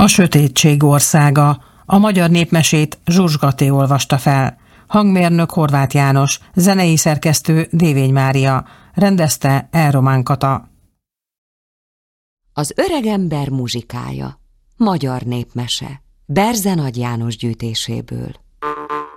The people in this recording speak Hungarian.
A sötétség országa. A magyar népmesét Zsuzsgati olvasta fel. Hangmérnök Horváth János, zenei szerkesztő Dévény Mária, rendezte Elromán Kata. Az öregember muzsikája. Magyar népmese. Berze Nagy János gyűjtéséből.